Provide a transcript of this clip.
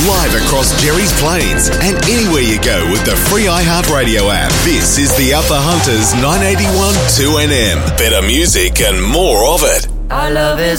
live across Jerry's Plains and anywhere you go with the free iHeartRadio app. This is the Upper Hunters 981 2NM. Better music and more of it. Our love is